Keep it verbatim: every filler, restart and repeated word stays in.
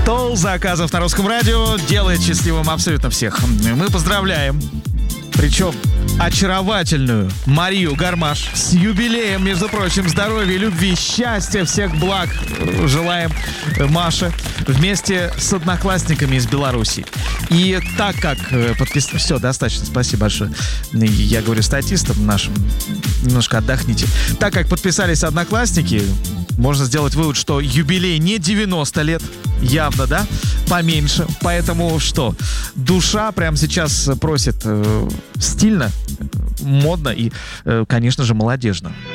Стол заказов на Русском радио делает счастливым абсолютно всех. Мы поздравляем, причем очаровательную Марию Гармаш с юбилеем, между прочим, здоровья, любви, счастья, всех благ желаем Маше вместе с одноклассниками из Беларуси. И так как подписали... Все, достаточно, спасибо большое. Я говорю статистам нашим, немножко отдохните. Так как подписались одноклассники, можно сделать вывод, что юбилей не девяносто лет, явно, да, поменьше. Поэтому что? Душа прямо сейчас просит э, стильно, модно и, э, конечно же, молодежно.